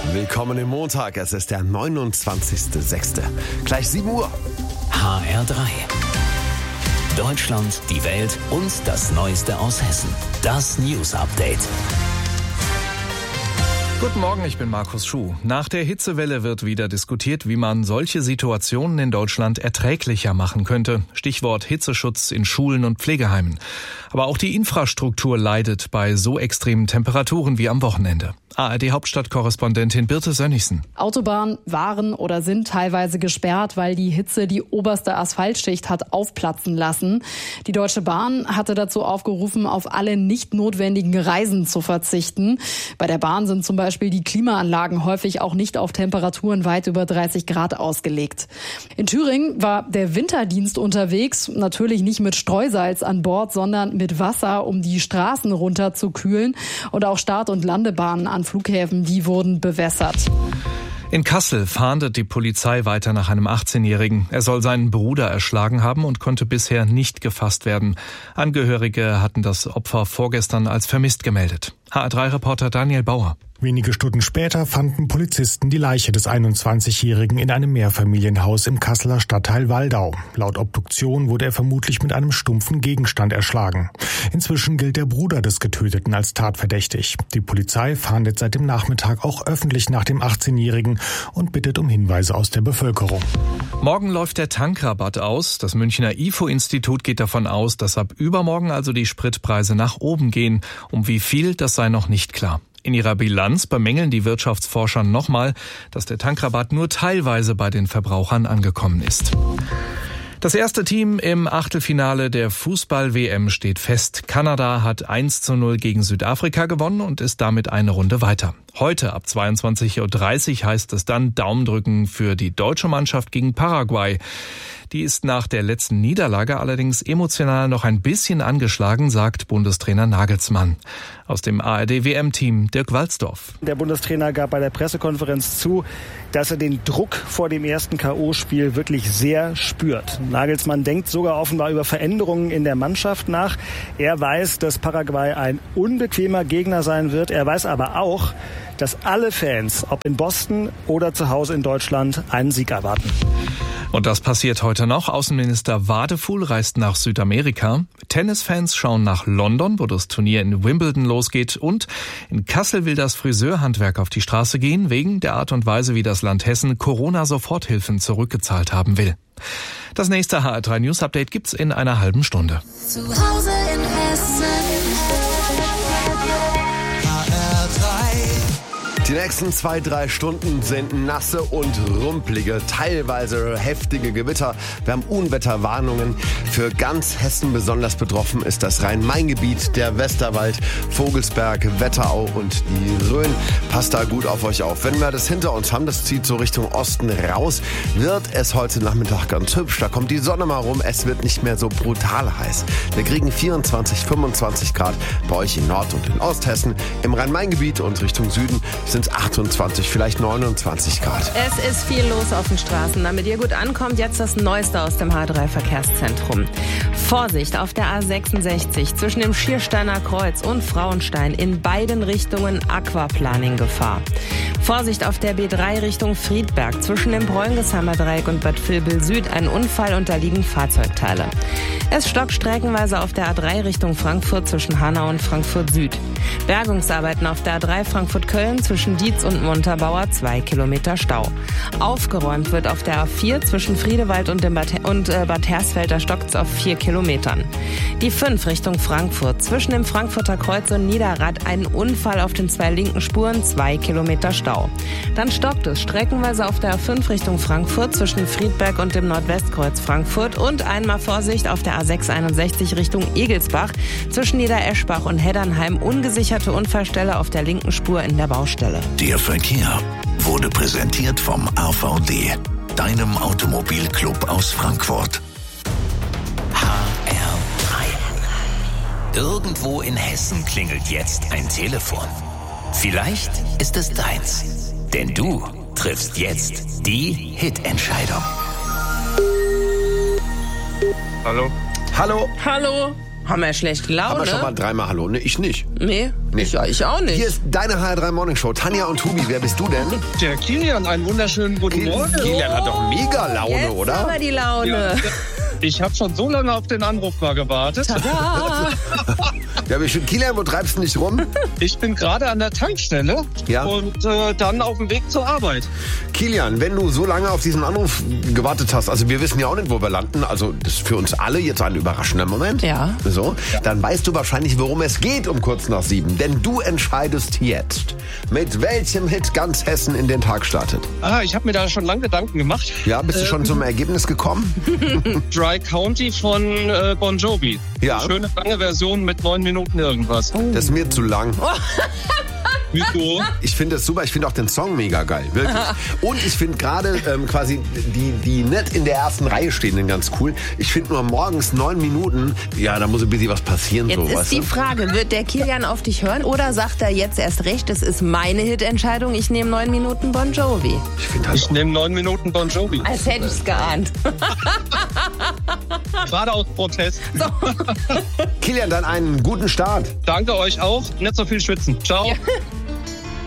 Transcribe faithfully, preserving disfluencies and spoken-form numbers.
Willkommen im Montag, es ist der neunundzwanzigster sechster Gleich sieben Uhr. H R drei. Deutschland, die Welt und das Neueste aus Hessen. Das News Update. Guten Morgen, ich bin Markus Schuh. Nach der Hitzewelle wird wieder diskutiert, wie man solche Situationen in Deutschland erträglicher machen könnte. Stichwort Hitzeschutz in Schulen und Pflegeheimen. Aber auch die Infrastruktur leidet bei so extremen Temperaturen wie am Wochenende. A R D-Hauptstadtkorrespondentin Birte Sönnigsen. Autobahnen waren oder sind teilweise gesperrt, weil die Hitze die oberste Asphaltschicht hat aufplatzen lassen. Die Deutsche Bahn hatte dazu aufgerufen, auf alle nicht notwendigen Reisen zu verzichten. Bei der Bahn sind zum Beispiel die Klimaanlagen häufig auch nicht auf Temperaturen weit über dreißig Grad ausgelegt. In Thüringen war der Winterdienst unterwegs, natürlich nicht mit Streusalz an Bord, sondern mit Wasser, um die Straßen runterzukühlen. Und auch Start- und Landebahnen an Flughäfen, die wurden bewässert. In Kassel fahndet die Polizei weiter nach einem achtzehnjährigen. Er soll seinen Bruder erschlagen haben und konnte bisher nicht gefasst werden. Angehörige hatten das Opfer vorgestern als vermisst gemeldet. H R drei Reporter Daniel Bauer. Wenige Stunden später fanden Polizisten die Leiche des einundzwanzigjährigen in einem Mehrfamilienhaus im Kasseler Stadtteil Waldau. Laut Obduktion wurde er vermutlich mit einem stumpfen Gegenstand erschlagen. Inzwischen gilt der Bruder des Getöteten als tatverdächtig. Die Polizei fahndet seit dem Nachmittag auch öffentlich nach dem achtzehnjährigen und bittet um Hinweise aus der Bevölkerung. Morgen läuft der Tankrabatt aus. Das Münchner I F O-Institut geht davon aus, dass ab übermorgen also die Spritpreise nach oben gehen. Um wie viel, das sei noch nicht klar. In ihrer Bilanz bemängeln die Wirtschaftsforscher nochmal, dass der Tankrabatt nur teilweise bei den Verbrauchern angekommen ist. Das erste Team im Achtelfinale der Fußball-W M steht fest. Kanada hat eins zu null gegen Südafrika gewonnen und ist damit eine Runde weiter. Heute ab zweiundzwanzig Uhr dreißig heißt es dann Daumen drücken für die deutsche Mannschaft gegen Paraguay. Die ist nach der letzten Niederlage allerdings emotional noch ein bisschen angeschlagen, sagt Bundestrainer Nagelsmann. Aus dem A R D-W M-Team Dirk Walzdorf. Der Bundestrainer gab bei der Pressekonferenz zu, dass er den Druck vor dem ersten K O-Spiel wirklich sehr spürt. Nagelsmann denkt sogar offenbar über Veränderungen in der Mannschaft nach. Er weiß, dass Paraguay ein unbequemer Gegner sein wird. Er weiß aber auch, dass alle Fans, ob in Boston oder zu Hause in Deutschland, einen Sieg erwarten. Und das passiert heute noch. Außenminister Wadefuhl reist nach Südamerika. Tennisfans schauen nach London, wo das Turnier in Wimbledon losgeht. Und in Kassel will das Friseurhandwerk auf die Straße gehen, wegen der Art und Weise, wie das Land Hessen Corona-Soforthilfen zurückgezahlt haben will. Das nächste H R drei News Update gibt's in einer halben Stunde. Zu Hause in Hessen. Die nächsten zwei, drei Stunden sind nasse und rumpelige, teilweise heftige Gewitter. Wir haben Unwetterwarnungen. Für ganz Hessen besonders betroffen ist das Rhein-Main-Gebiet, der Westerwald, Vogelsberg, Wetterau und die Rhön. Passt da gut auf euch auf. Wenn wir das hinter uns haben, das zieht so Richtung Osten raus, wird es heute Nachmittag ganz hübsch. Da kommt die Sonne mal rum. Es wird nicht mehr so brutal heiß. Wir kriegen vierundzwanzig, fünfundzwanzig Grad bei euch in Nord- und in Osthessen. Im Rhein-Main-Gebiet und Richtung Süden sind es achtundzwanzig, vielleicht neunundzwanzig Grad. Es ist viel los auf den Straßen. Damit ihr gut ankommt, jetzt das Neueste aus dem H drei Verkehrszentrum. Vorsicht auf der A sechsundsechzig zwischen dem Schiersteiner Kreuz und Frauenstein. In beiden Richtungen Aquaplaning-Gefahr. Vorsicht auf der B drei Richtung Friedberg zwischen dem Bräungesheimer Dreieck und Bad Vilbel Süd. Ein Unfall, unterliegen Fahrzeugteile. Es stockt streckenweise auf der A drei Richtung Frankfurt zwischen Hanau und Frankfurt Süd. Bergungsarbeiten auf der A drei Frankfurt-Köln zwischen Dietz und Montabaur, zwei Kilometer Stau. Aufgeräumt wird auf der A vier zwischen Friedewald und, dem Bad, und äh, Bad Hersfeld, da stockt's auf vier Kilometern. Die fünf Richtung Frankfurt zwischen dem Frankfurter Kreuz und Niederrad, ein Unfall auf den zwei linken Spuren, zwei Kilometer Stau. Dann stockt es streckenweise auf der A fünf Richtung Frankfurt zwischen Friedberg und dem Nordwestkreuz Frankfurt und einmal Vorsicht auf der A sechshunderteinundsechzig Richtung Egelsbach zwischen Niedereschbach und Heddernheim, ungesicherte Unfallstelle auf der linken Spur in der Baustelle. Der Verkehr wurde präsentiert vom A V D, deinem Automobilclub aus Frankfurt. H R drei. Irgendwo in Hessen klingelt jetzt ein Telefon. Vielleicht ist es deins, denn du triffst jetzt die Hitentscheidung. Hallo? Hallo? Hallo? Haben wir schlechte Laune? Haben wir schon mal dreimal Hallo? Ne, ich nicht. Nee, Nee. Ich, ich auch nicht. Hier ist deine H R drei Morning Show. Tanja und Tobi, wer bist du denn? Der Kilian, einen wunderschönen guten Morgen. Kilian hat doch mega Laune, Jetzt oder? haben wir die Laune. Ja. Ich habe schon so lange auf den Anruf mal gewartet. Tada. Ja, wie schön. Kilian, wo treibst du dich rum? Ich bin gerade an der Tankstelle Ja. und äh, dann auf dem Weg zur Arbeit. Kilian, wenn du so lange auf diesen Anruf gewartet hast, also wir wissen ja auch nicht, wo wir landen, also das ist für uns alle jetzt ein überraschender Moment. Ja. So, dann weißt du wahrscheinlich, worum es geht um kurz nach sieben. Denn du entscheidest jetzt, mit welchem Hit ganz Hessen in den Tag startet. Ah, ich habe mir da schon lange Gedanken gemacht. Ja, bist du Ähm, schon zum Ergebnis gekommen? Dry County von äh, Bon Jovi. Ja. Schöne lange Version mit neun Minuten irgendwas. Das ist mir zu lang. Wieso? Ich finde das super, ich finde auch den Song mega geil, wirklich. Und ich finde gerade ähm, quasi die, die nicht in der ersten Reihe stehenden ganz cool. Ich finde nur morgens neun Minuten, ja, da muss ein bisschen was passieren. Jetzt so, ist weißt die du? Frage, wird der Kilian auf dich hören oder sagt er jetzt erst recht, es ist meine Hitentscheidung, ich nehme neun Minuten Bon Jovi? Ich finde halt Ich nehme neun Minuten Bon Jovi. Als hätte ich es geahnt. Gerade aus Protest. Kilian, dann einen guten Start. Danke euch auch. Nicht so viel schwitzen. Ciao. Ja.